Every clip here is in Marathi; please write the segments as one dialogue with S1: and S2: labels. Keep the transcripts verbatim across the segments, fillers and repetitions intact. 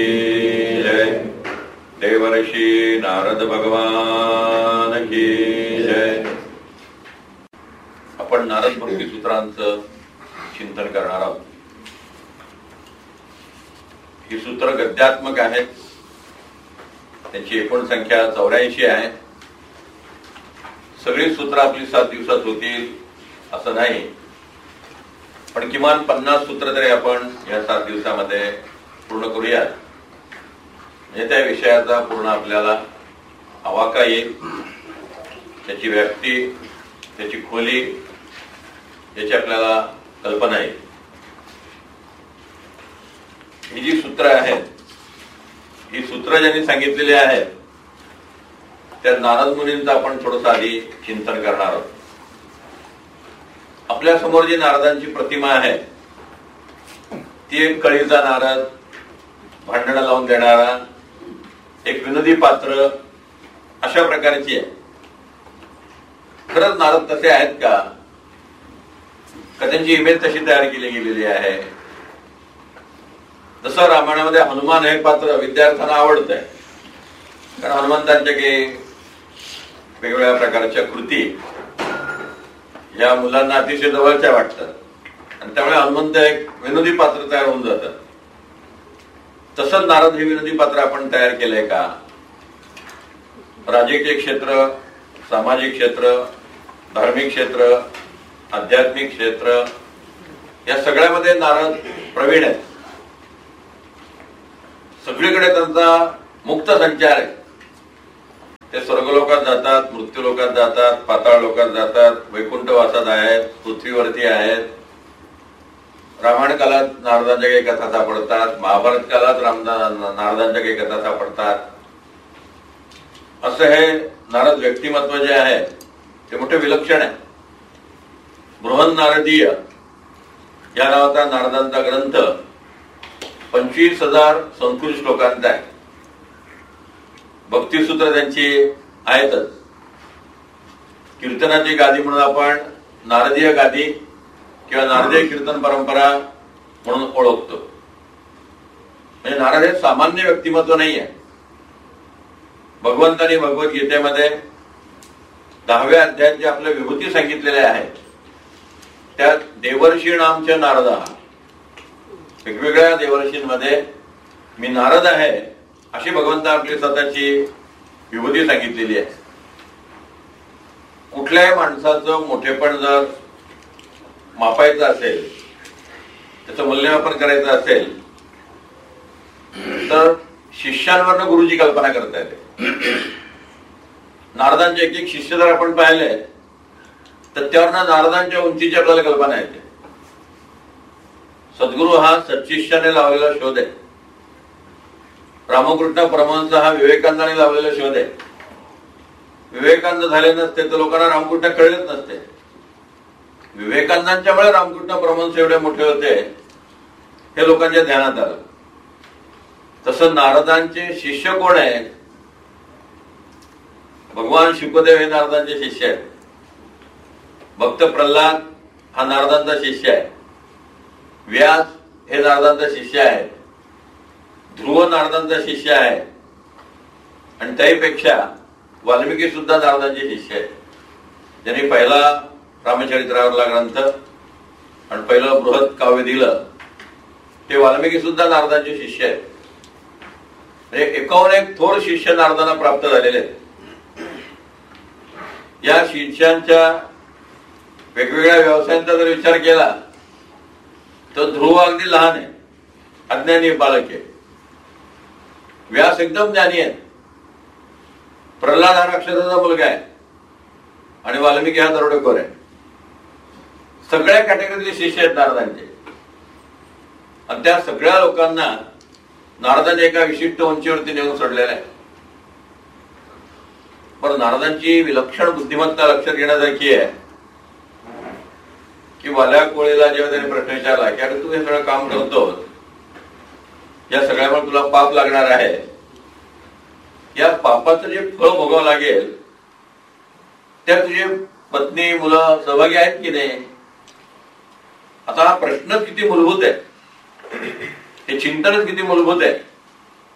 S1: जय, देवर्षी नारद भगवान की जय. आपण नारद भक्ती सूत्रांचं चिंतन करणार आहोत. ही सूत्र गद्यात्मक आहेत. त्यांची एकूण संख्या चौऱ्याऐंशी आहे. सगळी सूत्र आपली सात दिवसात होतील असं नाही, पण किमान पन्नास सूत्र तरी आपण या सात दिवसामध्ये पूर्ण करूयात. म्हणजे त्या विषयाचा पूर्ण आपल्याला आवाका येईल, त्याची व्याप्ती, त्याची खोली याची आपल्याला कल्पना येईल. ही जी सूत्र आहेत, ही सूत्र ज्यांनी सांगितलेली आहेत त्या नारद मुनींचं आपण थोडंसं आधी चिंतन करणार आहोत. आपल्या समोर जी नारदांची प्रतिमा आहे ती एक कळीचा नारद, भांडणं लावून देणारा, एक विनोदी पात्र अशा प्रकारची आहे. खरंच नारद तसे आहेत का? का त्यांची इमेज तशी तयार केली गेलेली आहे? जसं रामायणामध्ये हनुमान हे पात्र विद्यार्थ्यांना आवडत आहे, कारण हनुमंतांच्या काही वेगवेगळ्या प्रकारच्या कृती या मुलांना अतिशय जवळच्या वाटतात आणि त्यामुळे हनुमंत एक विनोदी पात्र तयार होऊन जातात. तसंच नारद हे विनोदी पात्र आपण तयार केलंय का? राजकीय क्षेत्र, सामाजिक क्षेत्र, धार्मिक क्षेत्र, आध्यात्मिक क्षेत्र या सगळ्यामध्ये नारद प्रवीण आहेत. सगळीकडे त्यांचा मुक्त संचार आहे. ते स्वर्गलोकात जातात, मृत्यू लोकात जातात, पाताळ लोकात जातात, वैकुंठवासात आहेत, पृथ्वीवरती आहेत. रामायण काळात नारदांच्या काही कथा सापडतात, महाभारत काळात रामदा नारदांच्या काही कथा सापडतात. असं हे नारद व्यक्तिमत्व जे आहे ते मोठे विलक्षण आहे. बृहन्नारदीय या नावाचा नारदांचा ग्रंथ पंचवीस हजार संस्कृत श्लोकांचा आहे. भक्तिसूत्र त्यांची आहेतच. कीर्तनाची गादी म्हणून आपण नारदीय गादी किंवा नारदीय कीर्तन परंपरा म्हणून ओळखतो. म्हणजे नारद हे सामान्य व्यक्तिमत्व नाही आहे. भगवंतांनी भगवद्गीतेमध्ये दहाव्या अध्यायात जे आपल्या विभूती सांगितलेल्या आहेत त्यात देवर्षी नामचे नारद, वेगवेगळ्या देवर्षींमध्ये मी नारद आहे अशी भगवंता आपली स्वतःची विभूती सांगितलेली आहे. कुठल्याही माणसाचं मोठेपण जर मापायचं असेल, त्याचं मूल्यमापन करायचं असेल तर शिष्यांवरनं गुरुची कल्पना करता येते. नारदांचे एक एक शिष्य जर आपण पाहिले तर त्यावरनं नारदांच्या उंचीची आपल्याला कल्पना येते. सद्गुरु हा सच्शिष्याने लावलेला शोध आहे. रामकृष्ण परमहंस हा विवेकानंदाने लावलेला शोध आहे. विवेकानंद झाले नसते तर लोकांना रामकृष्ण कळलेच नसते. विवेकानंदांच्यामुळे रामकृष्ण परमहंस एवढे मोठे होते हे लोकांच्या ध्यानात आलं. तसं नारदांचे शिष्य कोण आहेत? भगवान शुकदेव हे नारदांचे शिष्य आहेत. भक्त प्रल्हाद हा नारदांचा शिष्य आहे. व्यास हे नारदांचा शिष्य आहे. ध्रुव नारदांचा शिष्य आहे. आणि त्याहीपेक्षा वाल्मिकी सुद्धा नारदांचे शिष्य आहेत. ज्यांनी पहिला रामचरित्रावरला ग्रंथ आणि पहिलं बृहत काव्य दिलं ते वाल्मिकी सुद्धा नारदांचे शिष्य आहेत. म्हणजे एकाहून एक थोर शिष्य नारदांना प्राप्त झालेले आहेत. या शिष्यांच्या वेगवेगळ्या व्यवसायांचा जर विचार केला तर ध्रुव अगदी लहान आहे, अज्ञानी बालक आहे. व्यास एकदम ज्ञानी आहे. प्रल्हाद हा राक्षसाचा मुलगा आहे आणि वाल्मिकी हा दरोडेखोर आहे. सगळ्या कॅटेगरीतले शिष्य आहेत नारदांचे. आणि त्या सगळ्या लोकांना नारदांनी एका विशिष्ट उंचीवरती नेऊन सोडलेला आहे. पण नारदांची विलक्षण बुद्धिमत्ता लक्षात घेण्यासारखी आहे की वाल्या कोळीला जेव्हा त्याने प्रश्न विचारला की अरे तू हे सगळं काम करतो, या सगळ्यामुळे तुला पाप लागणार आहे, या पापाचं जे फळ भोगावं लागेल त्या तुझे पत्नी मुलं सहभागी आहेत की नाही? आता हा प्रश्नच किती मूलभूत आहे, हे चिंतनच किती मूलभूत आहे.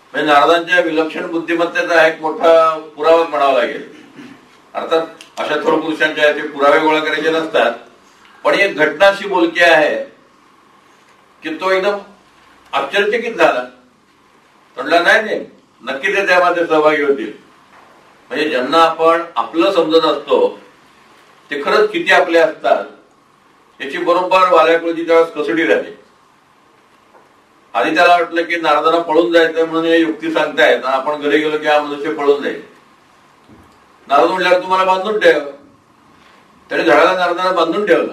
S1: म्हणजे नारदांच्या विलक्षण बुद्धिमत्तेचा एक मोठा पुरावा म्हणावा लागेल. अर्थात अशा थोर पुरुषांच्या ते पुरावे गोळा करायचे नसतात, पण एक घटना अशी बोलकी आहे की तो एकदम आश्चर्यचकित झाला. म्हटला नाही नाही नक्की ते त्यामध्ये सहभागी होतील. म्हणजे ज्यांना आपण आपलं समजत असतो ते खरंच किती आपले असतात याची बरोबर वाल्याकुळची त्यावेळेस कसोटी राहते. आधी त्याला वाटलं की नारदांना पळून जायचंय म्हणून हे युक्ती सांगतायत, आपण घरी गेलो की हा मनुष्य पळून जाईल. नारद म्हटल्यावर तुम्हाला बांधून ठेव. त्याने झाडाला नारदांना बांधून ठेवलं.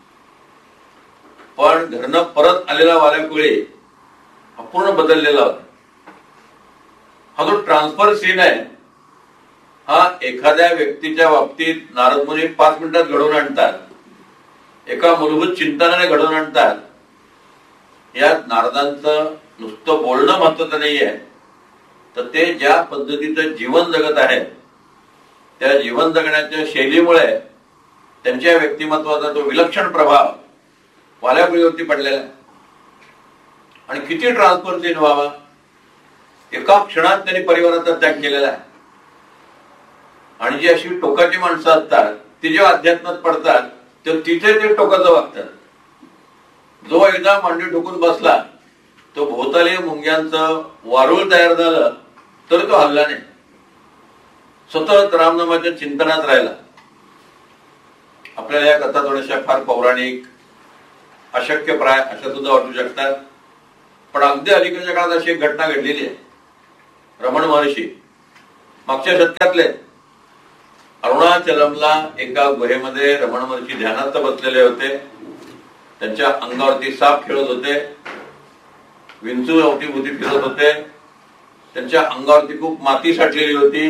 S1: पण घरनं परत आलेला वाल्याकुळी हा पूर्ण बदललेला होता. हा जो ट्रान्सफर सीन आहे हा एखाद्या व्यक्तीच्या बाबतीत नारद मुनी पाच मिनिटात घडवून आणतात, एका मूलभूत चिंतनाने घडवून आणतात. यात नारदांचं नुसतं बोलणं महत्वाचं नाही आहे, तर ते ज्या पद्धतीचं जीवन जगत आहेत त्या जीवन जगण्याच्या शैलीमुळे त्यांच्या व्यक्तिमत्वाचा तो विलक्षण प्रभाव वाल्याकुळीवरती पडलेला आहे. आणि किती ट्रान्सफर सीन व्हावा, एका क्षणात त्यांनी परिवाराचा त्याग केलेला आहे. आणि जी अशी टोकाची माणसं असतात ती जेव्हा अध्यात्मात पडतात तर तिथे ते टोकाचं वागतात. जो एकदा मांडी ठोकून बसला तो भोवताली मुंग्यांचं वारुळ तयार झालं तरी तो हल्ला नाही, सतत रामनामाच्या चिंतनात राहिला. आपल्याला या कथा थोड्याशा फार पौराणिक अशक्य प्राय अशा सुद्धा वाटू शकतात, पण अगदी अलीकडच्या काळात अशी एक घटना घडलेली आहे. रमण महर्षी मागच्या शतकातले अरुणाचलमला एका गुहेमध्ये रमण महर्षी ध्यानात बसलेले होते. त्यांच्या अंगावरती साप खेळत होते, विंचू अवतीभोवती फिरत होते, त्यांच्या अंगावरती खूप माती साठलेली होती.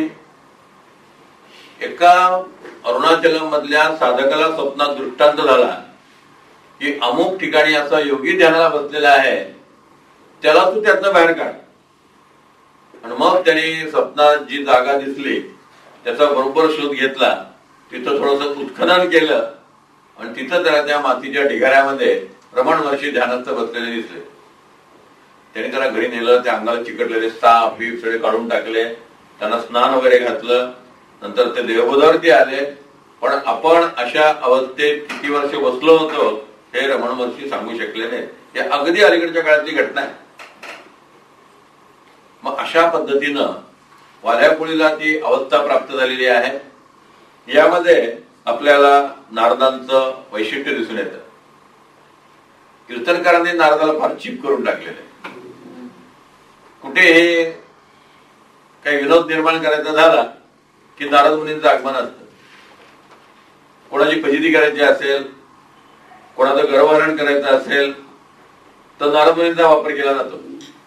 S1: एका अरुणाचलम मधल्या साधकाला स्वप्नात दृष्टांत झाला की अमुक ठिकाणी असा योगी ध्यानाला बसलेला आहे, त्याला तू त्यातनं बाहेर काढ. आणि मग त्याने स्वप्नात जी जागा दिसली त्याचा बरोबर शोध घेतला, तिथं थोडस उत्खनन केलं आणि तिथं त्याला त्या मातीच्या ढिगाऱ्यामध्ये रमण महर्षी ध्यानात बसलेले दिसले. त्याने त्याला घरी नेलं, त्या अंगाला चिकटलेले साप बीप सगळे काढून टाकले, त्यांना स्नान वगैरे घातलं. नंतर ते देवबोधावरती आले. पण आपण अशा अवस्थेत किती वर्ष बसलो होतो हे रमण महर्षी सांगू शकले नाही. हे अगदी अलीकडच्या काळातली घटना आहे. मग अशा पद्धतीनं वाल्याकुळीला ती अवस्था प्राप्त झालेली आहे. यामध्ये आपल्याला नारदांचं वैशिष्ट्य दिसून येतं. कीर्तनकारांनी नारदाला फार चीप करून टाकलेलं आहे. कुठे हे काही विनोद निर्माण करायचा झाला की नारद मुनींचं आगमन असतं. कोणाची फजिती करायची असेल, कोणाचं गर्वहरण करायचं असेल तर नारद मुनींचा वापर केला जातो.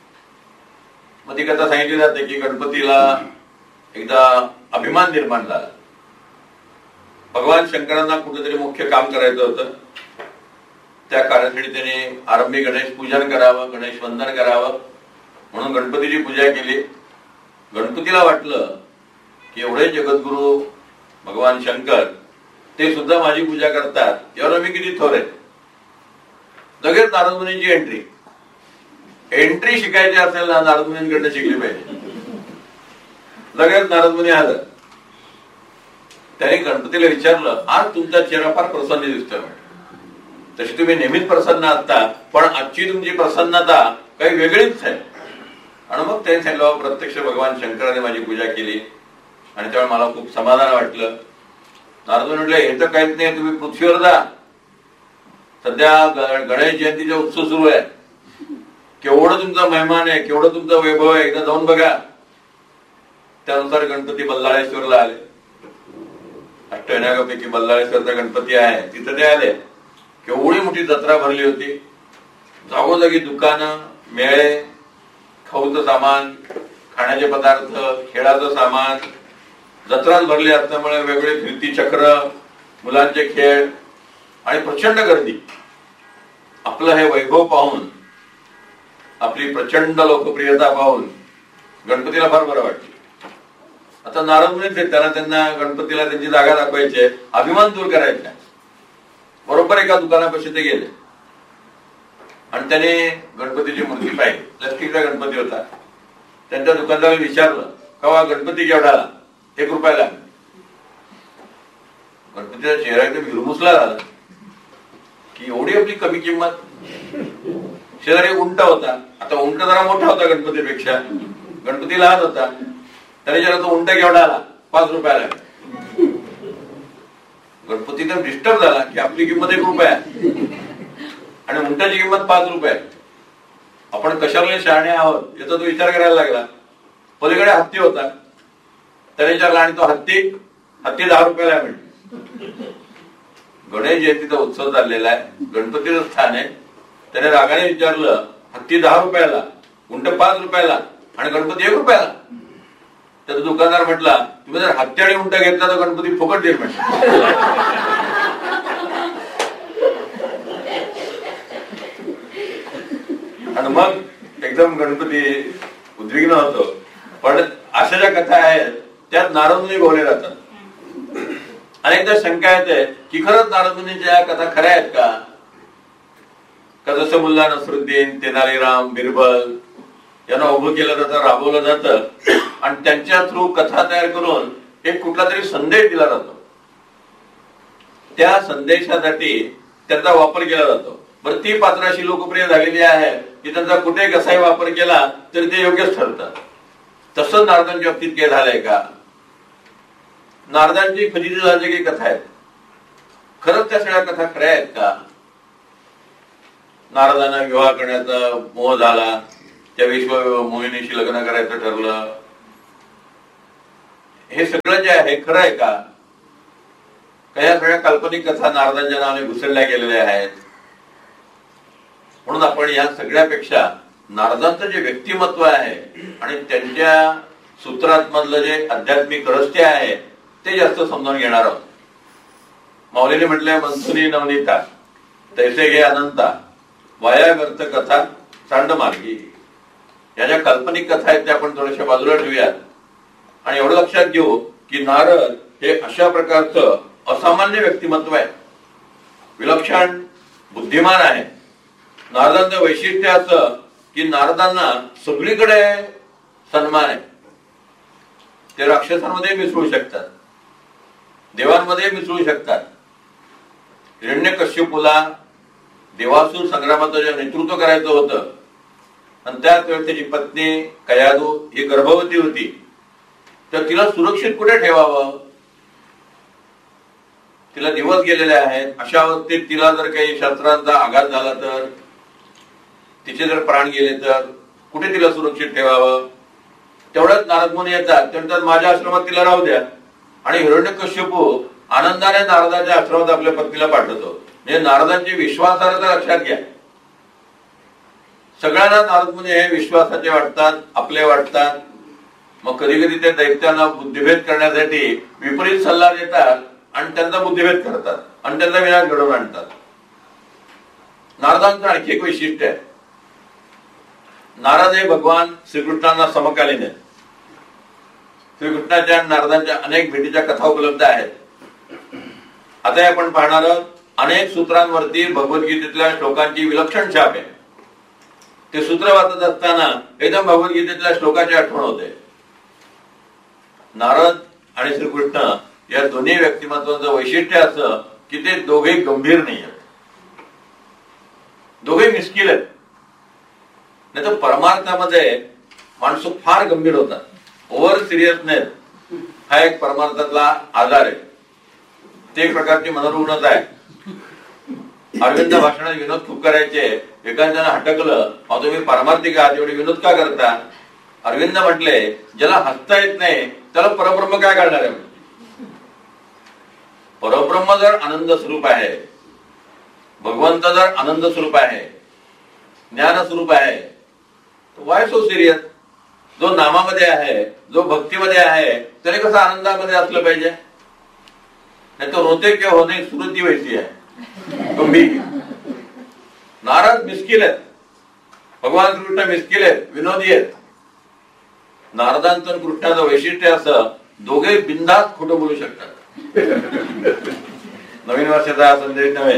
S1: मग ती कथा सांगितली जाते की गणपतीला एकदा अभिमान निर्माण झाला. भगवान शंकरांना कुठेतरी मुख्य काम करायचं होतं. त्या कार्यासाठी त्याने आरंभी गणेश पूजन करावं, गणेश वंदन करावं म्हणून गणपतीची पूजा केली. गणपतीला वाटलं की एवढे जगद्गुरु भगवान शंकर ते सुद्धा माझी पूजा करतात, यावर मी किती थोर आहे. लगेच नारद मुनींची एंट्री एंट्री शिकायची असेल ना नारद मुनींकडनं शिकली पाहिजे. लगेच नारद मुनी हजर. त्याने गणपतीला विचारलं, आज तुमचा चेहरा फार प्रसन्न दिसतोय. तशी तुम्ही नेहमीच प्रसन्न असता, पण आजची तुमची प्रसन्नता काही वेगळीच आहे. आणि मग त्याने सांगितलं प्रत्यक्ष भगवान शंकराने माझी पूजा केली आणि त्यावेळी मला खूप समाधान वाटलं. नारद मुनी म्हटलं, हे तर काहीच नाही, तुम्ही पृथ्वीवर जा. सध्या गणेश जयंतीचा उत्सव सुरू आहे, केवढं तुमचा मेहमान आहे, केवढं तुमचा वैभव आहे, एकदा जाऊन बघा. त्यानुसार गणपती बल्लाळेश्वरला आले. अष्टविनायकापैकी बल्लाळेश्वरचा गणपती आहे, तिथं ते आले. केवढी मोठी जत्रा भरली होती. जागोजागी दुकानं, मेळे, खाऊचं सामान, खाण्याचे पदार्थ, खेळाचं सामान, जत्राच भरली असल्यामुळे वेगवेगळे फिरती चक्र, मुलांचे खेळ आणि प्रचंड गर्दी. आपलं हे वैभव पाहून, आपली प्रचंड लोकप्रियता पाहून गणपतीला फार बरं वाटलं. आता नारद मुनीच त्यांना त्यांना गणपतीला त्यांची जागा दाखवायची, अभिमान दूर करायचा. बरोबर एका दुकानापाशी ते गेले आणि त्याने गणपतीची मूर्ती पाहिली. प्लास्टिकचा गणपती होता. त्यांच्या दुकानदाराला विचारलं का गणपती केवढा आला? एक रुपयाला. गणपतीचा चेहरा एकदम हिरमुसला झाला की एवढी आपली कमी किंमत. शेजारी उंट होता. आता उंट जरा मोठा होता गणपतीपेक्षा, गणपती लहान होता. त्याने विचारलं तो उंट केवढा आला? पाच रुपयाला. गणपती तर डिस्टर्ब झाला की आपली किंमत एक रुपया आणि उंटाची किंमत पाच रुपये. आपण कशाला शहाणे आहोत याचा तो विचार करायला लागला. पलीकडे हत्ती होता. त्याने विचारला आणि तो हत्ती हत्ती दहा रुपयाला मिळतो. गणेश जयंतीचा उत्सव चाललेला आहे, गणपतीचं स्थान आहे. त्याने रागाने विचारलं हत्ती दहा रुपयाला, उंट पाच रुपयाला आणि गणपती एक रुपयाला. तर दुकानदार म्हटला तुम्ही जर हत्ती आणि उंट घेतला तर गणपती फुकट देईल म्हटलं. आणि मग एकदम गणपती उद्विग्न होतो. पण अशा ज्या कथा आहेत त्यात नारदमुनी बोलले जातात. अनेकदा शंका येते की खरंच नारदमुनीच्या या कथा खऱ्या आहेत का? का जसं मुल्ला नसरुद्दीन, तेनालीराम, बिरबल यांना उभं केलं जातं, राबवलं जातं आणि त्यांच्या थ्रू कथा तयार करून एक कुठला तरी संदेश दिला जातो. त्या संदेशासाठी त्यांचा वापर केला जातो. बरं, ती पात्र अशी लोकप्रिय झालेली आहे की त्यांचा कुठे कसाही वापर केला तरी ते योग्यच ठरतं. तसं नारदांच्या बाबतीत काय झालंय का? नारदांची फजिती झालेली कथा आहेत. खरंच त्या सगळ्या कथा खऱ्या आहेत का? नारदांना विवाह करण्याचा मोह झाला, त्या विश्व मोहिनीशी लग्न करायचं ठरलं, हे सगळं जे आहे खरं आहे का? या सगळ्या काल्पनिक कथा नारदांच्या नावाने घुसळल्या गेलेल्या आहेत. म्हणून आपण या सगळ्यापेक्षा नारदांचं जे व्यक्तिमत्व आहे आणि त्यांच्या सूत्रात मधलं जे आध्यात्मिक रहस्य आहे ते जास्त समजून घेणार आहोत. माऊलीने म्हटलंय मनसुनी नवनीता तैसे घे अनंता वाया व्यर्थ कथा सांड मार्गी. या ज्या काल्पनिक कथा आहेत त्या आपण थोड्याशा बाजूला ठेवूयात आणि एवढं लक्षात घेऊ की नारद हे अशा प्रकारचं असामान्य व्यक्तिमत्व आहे, विलक्षण बुद्धिमान आहे. नारदांचं वैशिष्ट्य असं की नारदांना सगळीकडे सन्मान आहे. ते राक्षसांमध्ये मिसळू शकतात, देवांमध्ये मिसळू शकतात. हिरण्यकश्यपूला देवासुर संग्रामाचं जे नेतृत्व करायचं होतं आणि त्याच वेळेस त्याची पत्नी कयादू ही गर्भवती होती, तर तिला सुरक्षित कुठे ठेवावं? तिला दिवस गेलेले आहेत. अशा अवस्थेत तिला जर काही शस्त्रांचा आघात झाला तर, तिचे जर प्राण गेले तर कुठे तिला सुरक्षित ठेवावं? तेवढ्याच नारदमुनी येतात, त्यांच्यात माझ्या आश्रमात तिला राहू द्या. आणि हिरण्यकश्यपू आनंदाने नारदाच्या आश्रमात आपल्या पत्नीला पाठवतो. म्हणजे नारदांची विश्वासार्हता लक्षात घ्या. सगळ्यांना नारदमुनी हे विश्वासाचे वाटतात, आपले वाटतात. मग कधी कधी ते दैत्यांना बुद्धिभेद करण्यासाठी विपरीत सल्ला देतात आणि त्यांचा बुद्धिभेद करतात आणि त्यांचा विनाश घडवून आणतात. नारदांचं आणखी एक वैशिष्ट्य आहे, नारद हे भगवान श्रीकृष्णांना समकालीन आहेत. श्रीकृष्णाच्या नारदांच्या अनेक भेटीच्या कथा उपलब्ध आहेत. आता आपण पाहणार अनेक सूत्रांवरती भगवद्गीतेतल्या श्लोकांची विलक्षण छाप आहे. ते सूत्र वाचत असताना एकदम भगवद्गीतेतल्या श्लोकाची आठवण होते. नारद आणि श्रीकृष्ण या दोन्ही व्यक्तिमत्वाचं वैशिष्ट्य असं की ते दोघे गंभीर नाही आहेत, दोघे मिस्किल आहेत. नाही तर परमार्थामध्ये माणसं फार गंभीर होतात. ओव्हर सिरियसनेस हा एक परमार्थातला आजार आहे. ते एक प्रकारची मनोरुग्णता आहे. अरविंद भाषणात विनोद खूप करायचे. एखाद्यानं हटकलं, अहो तुम्ही परमार्थिक आहात, एवढे विनोद का करता? अरविंद म्हटले ज्याला हसता येत नाही त्याला परब्रह्म काय करणार आहे? परब्रह्म जर आनंद स्वरूप आहे, भगवंत जर आनंद स्वरूप आहे, ज्ञान स्वरूप आहे, वाय सो सिरियस? जो नामामध्ये आहे, जो भक्तीमध्ये आहे, त्याने कसं आनंदामध्ये असलं पाहिजे? नाही तो रोते के होणे सुरुती वैसी आहे, गंभीर. नारद मिस्किल आहेत, भगवान कृष्ण मिस्किल आहेत, विनोदी आहेत. नारदांचं कृष्णाचं वैशिष्ट्य असं दोघे बिनधास्त खोटं बोलू शकतात. नवीन वर्षाचा हा संदेश नव्हे,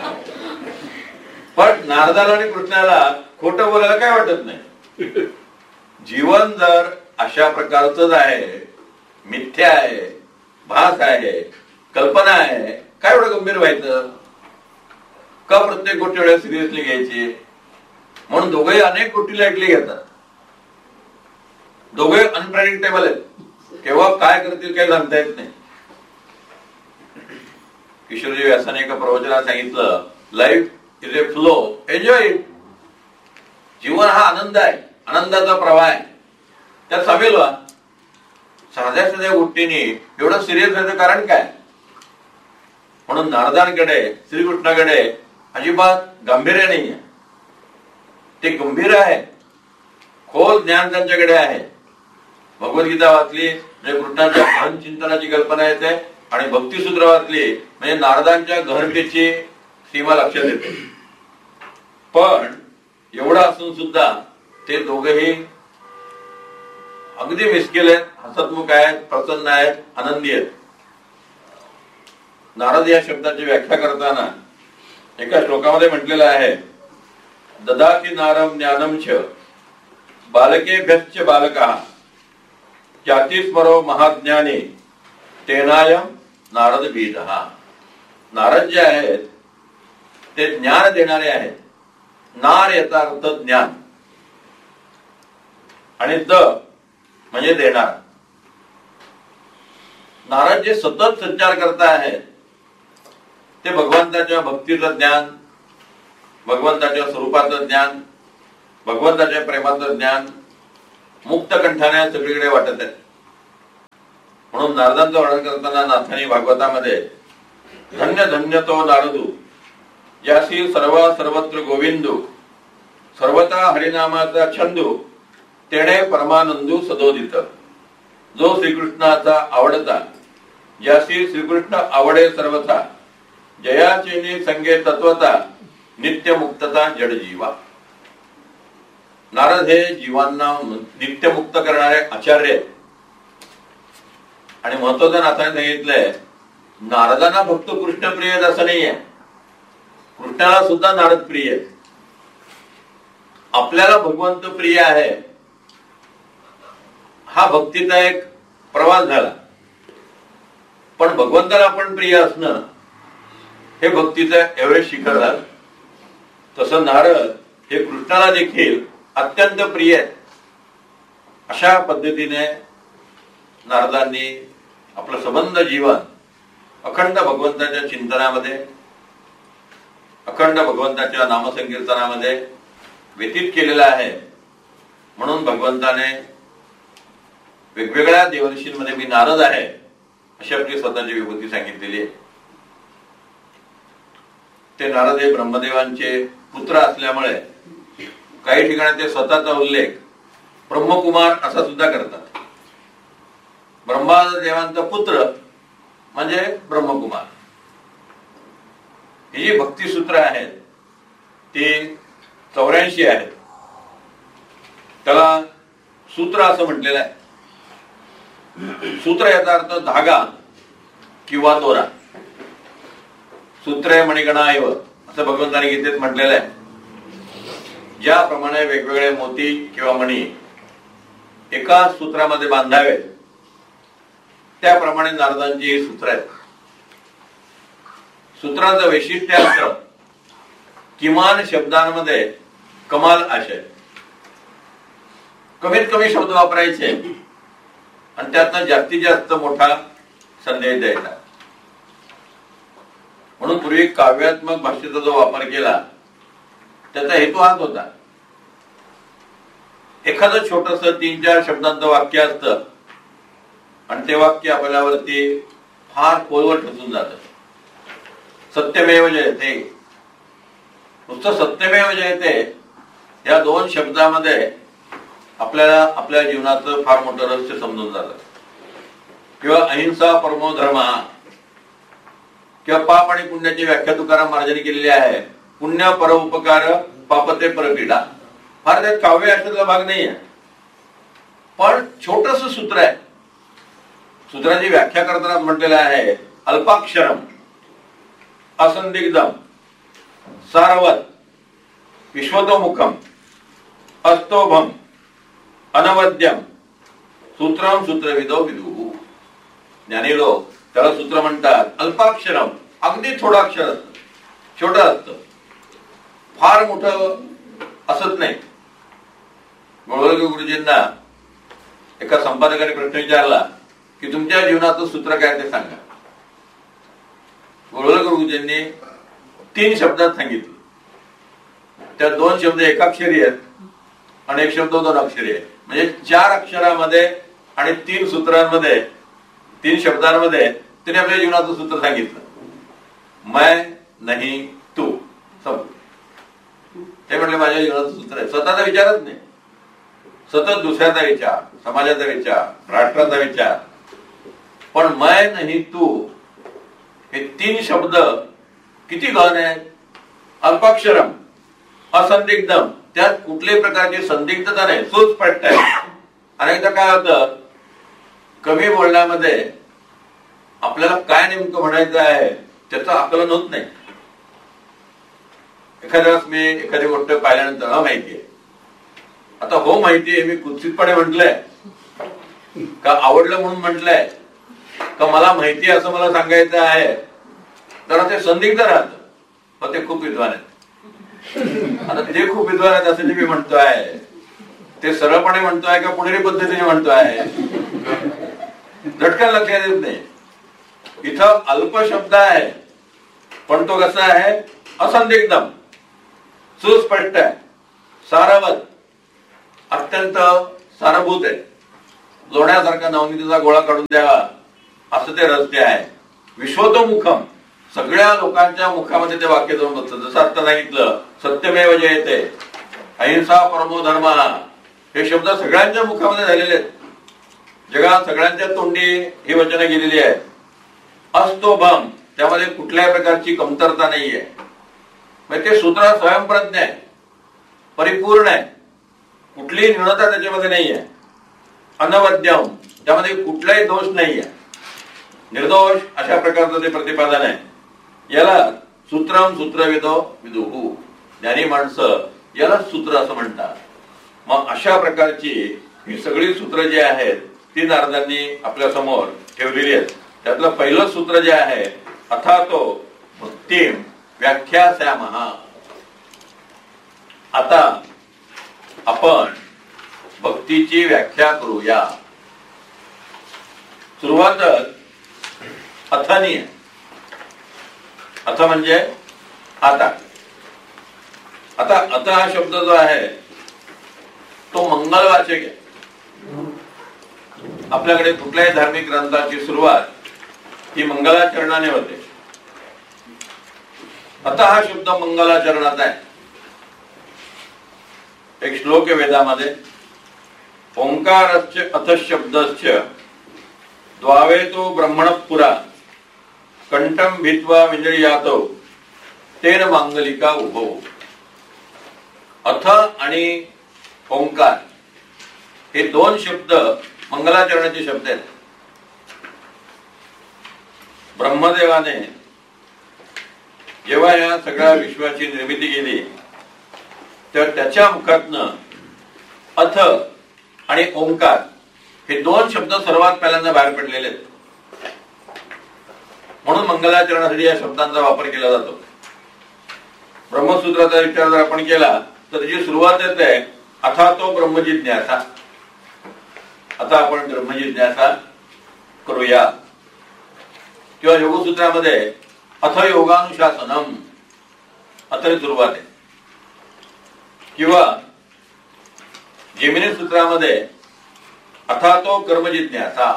S1: पण नारदाला आणि कृष्णाला खोटं बोलायला काय वाटत नाही. जीवन जर अशा प्रकारचंच आहे, मिथ्या आहे, भास आहे, कल्पना आहे, काय एवढं गंभीर व्हायचं? का प्रत्येक गोष्टी एवढ्या सिरियसली घ्यायची? म्हणून दोघे अनेक गोष्टी लाईटली घेतात. दोघे अनप्रेडिक्टेबल आहेत, केव्हा काय करतील काही सांगता येत नाही. किशोरजी व्यासाने एका प्रवचनात सांगितलं, life is a flow, enjoy it. जीवन हा आनंद आहे, आनंदाचा प्रवाह आहे, त्यात सामील व्हा. साध्या साध्या गोष्टींनी एवढं सिरियस व्हायचं कारण काय? म्हणून नारदांकडे, श्रीकृष्णाकडे अजिबात गांभीर्य नाही आहे. ते गंभीर आहे, खोल ज्ञान त्यांच्याकडे आहे. भगवद्गीता वाचली म्हणजे कृष्णाच्या गहन चिंतनाची कल्पना येते, आणि भक्तिसूत्र वाचली म्हणजे नारदांच्या गहनतेची सीमा लक्षात येते. पण एवढं असून सुद्धा ते दोघेही अगदी मिश्किल आहेत, हसतमुख आहेत, प्रसन्न आहेत, आनंदी आहेत. नारद या शब्दाची व्याख्या करताना एका श्लोकामध्ये म्हटलेलं आहे, ददाति नारम ज्ञानम च बालकेभ्यश्च बालकः जाती स्मरो महाज्ञानी तेनायम नारद बीजः. नारद जे आहेत ते ज्ञान देणारे आहेत. नार याचा अर्थ ज्ञान, आणि द म्हणजे देणार. नारद जे सतत संचार करता आहेत ते भगवंताच्या भक्तीचं ज्ञान, भगवंताच्या स्वरूपाचं ज्ञान, भगवंताच्या प्रेमाचं ज्ञान मुक्त कंठाने सगळीकडे वाटत आहे. म्हणून नारदांचं वर्णन करताना नाथांनी भागवतामध्ये, धन्य धन्य तो नारदू ज्यासी सर्व सर्वत्र गोविंदू सर्वता हरिनामाचा छंदू तेणे परमानंदू सदोदित. जो श्रीकृष्णाचा आवडता, ज्यासी श्रीकृष्ण आवडे सर्वथा, जयाचेनी संगे तत्वता नित्य मुक्तता जड जीवा. नारद हे जीवांना नित्य मुक्त करणारे आचार्य आहेत. आणि महत्वाचं नाथाने सांगितलंय, नारदांना फक्त कृष्ण प्रिय आहेत असं नाहीये, कृष्णाला सुद्धा नारद प्रिय आहेत. आपल्याला भगवंत प्रिय आहे हा भक्तीचा एक प्रवास झाला, पण भगवंताला आपण प्रिय असणं हे भक्तीचं एव्हरेस्ट शिखर झालं. तसं नारद हे कृष्णाला देखील अत्यंत प्रिय आहेत. अशा पद्धतीने नारदांनी आपलं संबंध जीवन अखंड भगवंताच्या चिंतनामध्ये, अखंड भगवंताच्या नामसंकीर्तनामध्ये व्यतीत केलेला आहे. म्हणून भगवंताने वेगवेगळ्या देवर्षींमध्ये मी नारद आहे अशी आपली स्वतःची विभूती सांगितलेली आहे. ते नारद हे ब्रह्मदेवांचे पुत्र असल्यामुळे काही ठिकाणी ते स्वतःचा उल्लेख ब्रह्मकुमार असा सुद्धा करतात. ब्रह्मदेवांचा पुत्र म्हणजे ब्रह्मकुमार. ही जी भक्तिसूत्र आहेत ती चौऱ्याऐंशी आहेत. त्याला सूत्र असं म्हटलेलं आहे. सूत्र याचा अर्थ धागा किंवा दोरा. सूत्रे मणिगणाएव असं भगवंताने गीतेत म्हटलेलं आहे. ज्याप्रमाणे वेगवेगळे मोती किंवा मणी एका सूत्रामध्ये बांधावेत त्याप्रमाणे नारदांची ही सूत्र आहेत. सूत्राचं वैशिष्ट्य असतं किमान शब्दांमध्ये कमाल आशय, कमीत कमी शब्द वापरायचे आणि त्यातनं जास्तीत जास्त मोठा संदेश द्यायचा. म्हणून पूर्वी काव्यात्मक भाषेचा जो वापर केला त्याचा हेतू हाच होता. एखादं छोटस तीन चार शब्दांचं वाक्य असतं आणि ते वाक्य आपल्यावरती फार खोलवर ठसून जातं. सत्यमेव जयते, नुसतं सत्यमेव जयते या दोन शब्दामध्ये आपल्याला आपल्या जीवनाचं फार मोठं रहस्य समजून जातं. किंवा अहिंसा परमो धर्म, किंवा पाप आणि पुण्याची व्याख्या तुकाराम महाराजांनी केलेली आहे. पुण्य पर उपकार पापते परपीडा. फार त्यात काव्य अशातला भाग नाही आहे, पण छोटस सूत्र आहे. सूत्राची व्याख्या करताना म्हटलेलं आहे अल्पाक्षरम असंदिग्धम सारवत विश्वतोमुखम अस्तोभम अनवद्यम सूत्रम सूत्रविदो विदुः. ज्ञानी लोक त्याला सूत्र म्हणतात. अल्पाक्षरम अगदी थोडं अक्षर असतं, छोटं असतं, फार मोठं असत नाही. गोळवलकर गुरुजींना एका संपादकाने प्रश्न विचारला की तुमच्या जीवनाचं सूत्र काय ते सांगा. गोळवलकर गुरुजींनी तीन शब्दात सांगितलं. त्या दोन शब्द एकाक्षरी आहेत आणि एक शब्द दोन अक्षरी आहे. म्हणजे चार अक्षरामध्ये आणि तीन सूत्रांमध्ये, तीन शब्दांमध्ये तिने आपल्या जीवनाचं सूत्र सांगितलं. मैं नहीं तू. सब हे म्हटले माझ्या जीवनाचं सूत्र आहे. स्वतःचा विचारच नाही, सतत दुसऱ्याचा विचार, समाजाचा विचार, राष्ट्राचा विचार. पण मैं नहीं तू हे तीन शब्द किती गहन आहेत. अल्पाक्षरम असंदिग्धम, त्यात कुठल्याही प्रकारची संदिग्धता नाही, सुस्पष्ट आहे. अनेकदा काय होतं, कमी बोलण्यामध्ये आपल्याला काय नेमकं म्हणायचं आहे त्याचं आकलन होत नाही. एखाद्या वेळेस मी एखादी गोष्ट पाहिल्यानंतर हा माहिती आहे, आता हो माहिती आहे मी कुत्सितपणे म्हटलंय का, आवडलं म्हणून म्हटलंय का, मला माहिती असं मला सांगायचं आहे, तर ते संदिग्ध राहतं. मग ते खूप विद्वान आहेत. आता ते खूप विद्वान आहेत असं मी म्हणतोय, ते सरळपणे म्हणतोय का पुणेरी पद्धतीने म्हणतोय, झटकन लक्षात येत नाही. इथं अल्प शब्द आहे पण तो कसा आहे, असंदिग्धम, सुस्पष्ट आहे, सारवत, अत्यंत सारभूत आहे. लोण्यासारखा नवनीतीचा गोळा काढून द्यावा असं ते रस्ते आहे. विश्वतोमुखम, सगळ्या लोकांच्या मुखामध्ये ते वाक्य जाऊन बसतं. जसं आता सांगितलं सत्यमेव जयते, अहिंसा परमो धर्म, हे शब्द सगळ्यांच्या मुखामध्ये झालेले आहेत. जगात सगळ्यांच्या तोंडी ही वचनं गेलेली आहेत. अस्तोभम, त्यामध्ये कुठल्याही प्रकारची कमतरता नाहीये. म्हणजे ते सूत्र स्वयंप्रज्ञ आहे, परिपूर्ण आहे, कुठलीही न्यूनता त्याच्यामध्ये नाहीये. अनवद्यम, त्यामध्ये कुठलाही दोष नाहीये, निर्दोष अशा प्रकारचं ते प्रतिपादन आहे. याला सूत्रम सूत्रविदो विदुः, ज्ञानी माणसं याला सूत्र असं म्हणतात. मग अशा प्रकारची ही सगळी सूत्र जी आहेत ती नारदांनी आपल्या समोर ठेवलेली आहेत. त्यातलं पहिलं सूत्र जे आहे, अथातो भक्तिम व्याख्यास्यामः. आता आपण भक्तीची व्याख्या करूया. सुरुवातच अथानी आहे. अथ म्हणजे आता. आता अथ हा शब्द जो आहे तो मंगलवाचक आहे. आपल्याकडे कुठल्याही धार्मिक ग्रंथाची सुरुवात ही मंगलाचरणाने होते. अथ हा शब्द मंगलाचरणाचा आहे. एक श्लोक आहे वेदामध्ये, ओंकारस्य अथ शब्दस्य द्वावेतो ब्रह्मण पुरा कंठम भित्वा विंजयातो तेन मांगलिका उभो. अथ आणि ओंकार हे दोन शब्द मंगलाचरणाचे शब्द आहेत. ब्रह्मदेवाने जेव्हा या सगळ्या विश्वाची निर्मिती केली तर त्याच्या मुखातनं अथ आणि ओंकार हे दोन शब्द सर्वात पहिल्यांदा बाहेर पडलेले आहेत. म्हणून मंगलाचरणासाठी या शब्दांचा वापर केला जातो. ब्रह्मसूत्राचा विचार जर आपण केला तर त्याची सुरुवात येते अथा तो ब्रह्मजिज्ञासा. आता आपण ब्रह्मजिज्ञासा करूया. किंवा योगसूत्रामध्ये अथ योगानुशासनम अथरी सुरुवात आहे. किंवा जेमिनी सूत्रामध्ये अथा तो कर्मजिज्ञासा.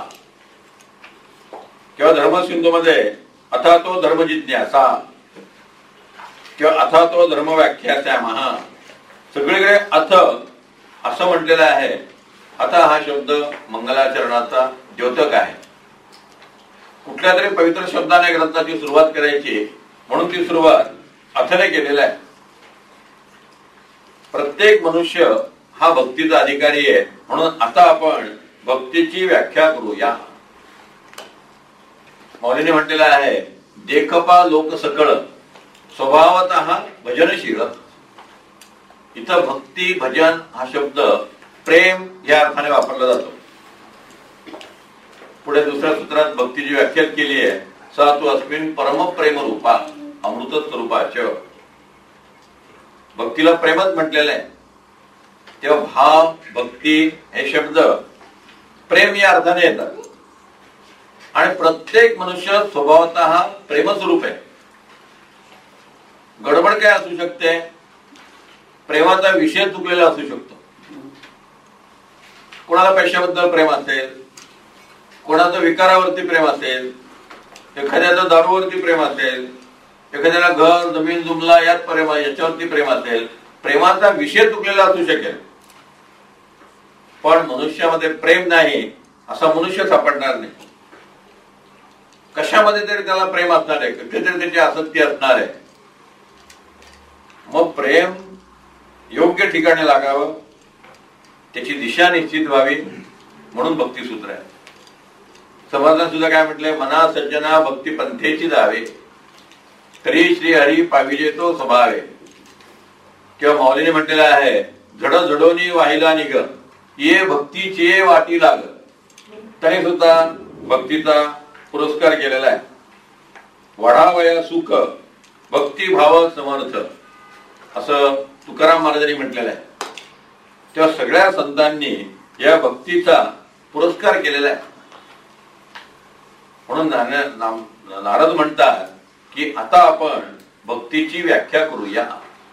S1: किंवा धर्मसिंधूमध्ये अथा तो धर्मजिज्ञासा. किंवा अथा तो धर्म व्याख्यास्यामः. सगळीकडे अथ असं म्हटलेलं आहे. अथा हा शब्द मंगलाचरणाचा द्योतक आहे. कुठल्या तरी पवित्र शब्दाने ग्रंथाची सुरुवात करायची म्हणून ती सुरुवात अथने केलेला आहे. प्रत्येक मनुष्य हा भक्तीचा अधिकारी आहे. म्हणून आता आपण भक्तीची व्याख्या करूया. मौलीने म्हटलेलं आहे, देखपा लोक सकळ स्वभावतः भजनशील. इथं भक्ती भजन हा शब्द प्रेम या अर्थाने वापरला जातो. पुढे दुसऱ्या सूत्रात भक्तीची व्याख्या केली आहे. सा तू अस्मिन परम प्रेम रूपा अमृत स्वरूपाच. भक्तीला प्रेमच म्हटलेलं आहे. तेव्हा भाव भक्ती हे शब्द प्रेम या अर्थाने येतात. आणि प्रत्येक मनुष्य स्वभावतः प्रेमस्वरूप आहे. गडबड काय असू शकते, प्रेमाचा विषय चुकलेला असू शकतो. कोणाला पैशाबद्दल प्रेम असेल, कोणाचं विकारावरती प्रेम असेल, एखाद्याचं दारूवरती प्रेम असेल, एखाद्याला घर जमीन जुमला यात प्रेम याच्यावरती प्रेम असेल. प्रेमाचा विषय चुकलेला असू शकेल, पण मनुष्यामध्ये प्रेम नाही असा मनुष्य सापडणार नाही. कशामध्ये तरी त्याला प्रेम असणार आहे, कुठेतरी त्याची आसक्ती असणार आहे. मग प्रेम योग्य ठिकाणी लागावं, त्याची दिशा निश्चित व्हावी म्हणून भक्ती सूत्र आहे. समर्थान सुद्धा काय म्हटलंय, मना सज्जना भक्ती पंथेची जावे, तरी श्री हरी पाविजे तो स्वभावे. किंवा माऊलीने म्हटलेलं आहे, झड झडोनी वाहिला निग ये भक्तीचे वाटी लाग. त्याने सुद्धा भक्तीचा पुरस्कार केलेला आहे. वाढावया सुख भक्ती भाव समर्थ असं तुकाराम महाराजांनी म्हटलेलं आहे. तेव्हा सगळ्या संतांनी या भक्तीचा पुरस्कार केलेला आहे. म्हणून नारद म्हणतात की आता आपण भक्तीची व्याख्या करूया.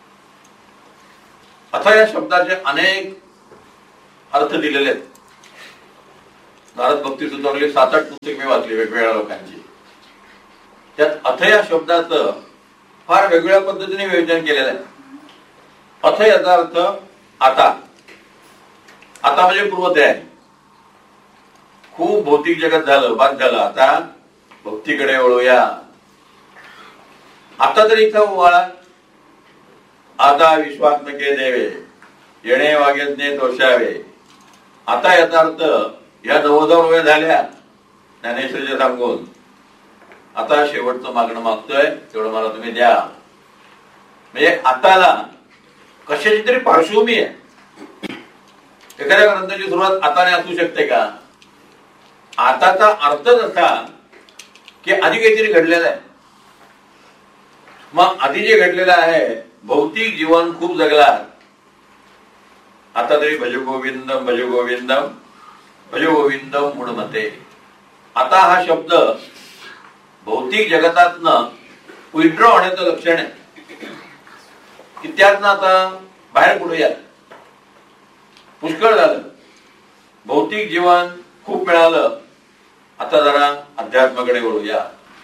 S1: आता या शब्दाचे अनेक अर्थ दिलेले आहेत. नारद भक्ती सूत्रावली सात आठ पुस्तके मी वाचली वेगवेगळ्या लोकांची. त्यात अथ या शब्दाचं फार वेगवेगळ्या पद्धतीने विवेचन केलेलं आहे. अथ याचा अर्थ आता. आता म्हणजे पूर्वतयारी. खूप भौतिक जगत झालं, बाद झालं, आता भक्तीकडे वळूया. आता तरी इथं वळा. आता विश्वात्मके देवे येणे वागेज्ञे दोषावे. आता याचा अर्थ या नव्वद वया झाल्या ज्ञानेश्वरीचे सांगून आता शेवटचं मागणं मागतोय तेवढं मला तुम्ही द्या. म्हणजे आताला कशाची तरी पार्श्वभूमी आहे. एखाद्या ग्रंथाची सुरुवात आताने असू शकते का? आताचा अर्थच असा की आधी काहीतरी घडलेलं आहे. मग आधी जे घडलेलं आहे, भौतिक जीवन खूप जगला, आता तरी भज गोविंदम भज गोविंदम भज गोविंदम म्हणून म्हणते. आता हा शब्द भौतिक जगतातनं विड्रॉ होण्याचं लक्षण आहे की त्यातनं आता बाहेर पडूया. पुष्कळ झालं, भौतिक जीवन खूप मिळालं, आता जरा अध्यात्माकडे वळूया.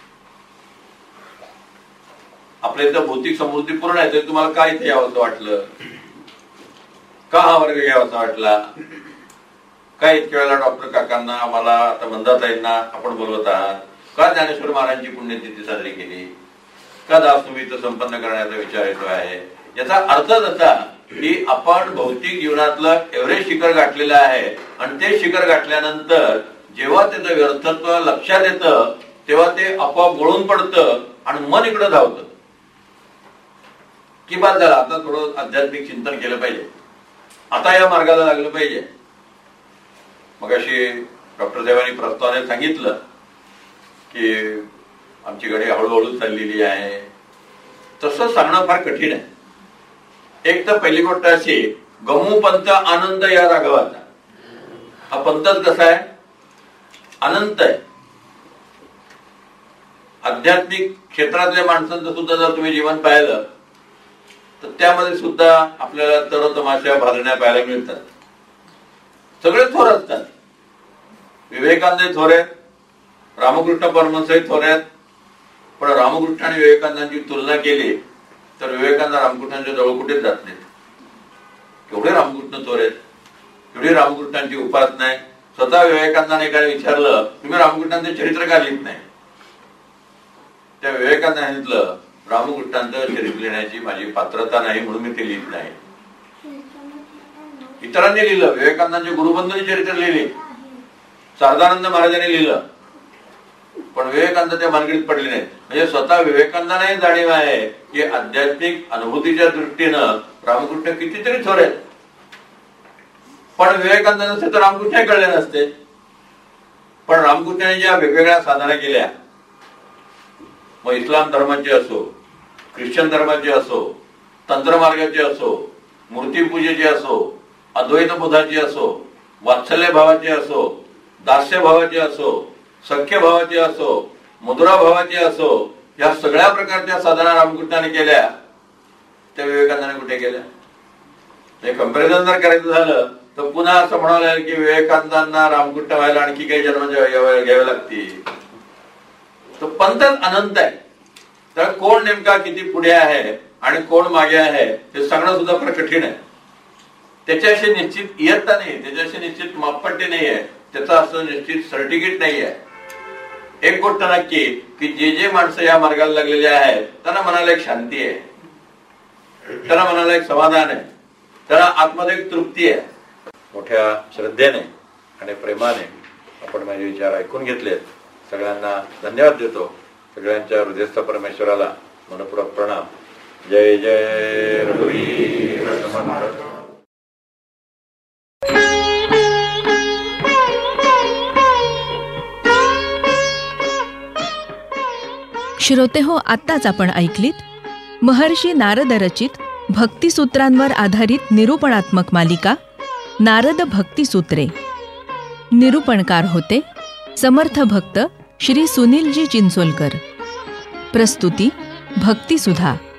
S1: आपल्या इथं भौतिक समृद्धी पूर्ण आहे, तरी तुम्हाला काय इथे यावं वाटलं? का हा वर्ग घ्यावासा वाटला? काय इतक्या वेळेला डॉक्टर काकांना, आम्हाला आता मंदाताईंना आपण बोलवत आहात? का ज्ञानेश्वर महाराजांची पुण्यतिथी साजरी केली? का दासनुमीत संपन्न करण्याचा विचार येतो आहे? याचा अर्थच असा की आपण भौतिक जीवनातलं एव्हरेस्ट शिखर गाठलेलं आहे आणि ते शिखर गाठल्यानंतर जेव्हा त्याचं व्यर्थत्व लक्षात येतं तेव्हा ते आपोआप गळून पडतं आणि मन इकडं धावतं की बाद झालं, आता थोडं आध्यात्मिक चिंतन केलं पाहिजे, आता या मार्गाला लागलं पाहिजे. मग अशी डॉक्टर देवानी प्रस्तावाने सांगितलं की आमची गाडी हळूहळू चाललेली आहे. तसं सांगणं फार कठीण आहे. एक तर पहिली गोष्ट अशी, गमू पंथ आनंद या राघवाचा. हा पंथच कसा आहे? अनंत आहे. आध्यात्मिक क्षेत्रातल्या माणसांचं सुद्धा जर तुम्ही जीवन पाहिलं तर त्यामध्ये सुद्धा आपल्याला तरतमाशा भाजण्या पाहायला मिळतात. सगळे थोर असतात. विवेकानंद थोर आहेत, रामकृष्ण परमहंसही थोर आहेत. पण रामकृष्ण आणि विवेकानंदांची तुलना केली तर विवेकानंद रामकृष्णांच्या जवळ कुठेच जात नाहीत. केवढे रामकृष्ण थोर आहेत, एवढी रामकृष्णांची उपासना आहे. स्वतः विवेकानंदाने एकाने विचारलं, तुम्ही रामकृष्णांचे चरित्र का लिहित नाही? त्या विवेकानंदाने सांगितलं, रामकृष्णांचं चरित्र लिहिण्याची माझी पात्रता नाही म्हणून मी ते लिहित नाही. इतरांनी लिहिलं, विवेकानंदांचे गुरुबंधूंनी चरित्र लिहिले, शारदानंद महाराजांनी लिहिलं, पण विवेकानंद त्या मानगडीत पडले नाहीत. म्हणजे स्वतः विवेकानंदांनाही जाणीव आहे की आध्यात्मिक अनुभूतीच्या दृष्टीनं रामकृष्ण कितीतरी थोर आहेत. पण विवेकानंद नसते तर रामकृष्ण कळले नसते. पण रामकृष्णाने ज्या वेगवेगळ्या साधना केल्या, मग इस्लाम धर्माचे असो, ख्रिश्चन धर्माचे असो, तंत्रमार्गाचे असो, मूर्तीपूजेचे असो, अद्वैत बोधाचे असो, वात्सल्य भावाचे असो, दास्य भावाचे असो, सख्य भावाचे असो, मुद्रा भावाचे असो, या सगळ्या प्रकारच्या साधना रामकृष्णाने केल्या. त्या विवेकानंदाने कुठे केल्या? ते कंपॅरिझन जर करायचं झालं तर पुन्हा असं म्हणावं लागेल की विवेकानंदांना रामकृष्ण व्हायला आणखी काही जन्म घ्यावे लागतील. तो पंथच अनंत आहे. तर कोण नेमका किती पुढे आहे आणि कोण मागे आहे हे सांगणं सुद्धा फार कठीण आहे. त्याच्याशी निश्चित इयत्ता नाही, त्याच्याशी निश्चित मापपट्टी नाही आहे, त्याचा असं निश्चित सर्टिफिकेट नाही आहे. एक गोष्ट नक्की की जे जे माणसं या मार्गाला लागलेले आहेत त्यांना मनाला एक शांती आहे, त्यांना मनाला एक समाधान आहे, त्यांना आतमध्ये एक तृप्ती आहे. मोठ्या श्रद्धेने आणि प्रेमाने आपण माझे विचार ऐकून घेतलेत. सगळ्यांना धन्यवाद देतो. सगळ्यांच्या हृदयस्थ परमेश्वराला मनपूर्वक प्रणाम. जय जय रघुवीर समर्थ.
S2: श्रोते हो, आत्ताच आपण ऐकलीत महर्षी नारद रचित भक्तिसूत्रांवर आधारित निरूपणात्मक मालिका नारद भक्तिसूत्रे. निरूपणकार होते समर्थ भक्त श्री सुनीलजी चिंचोलकर. प्रस्तुती भक्तिसुधा.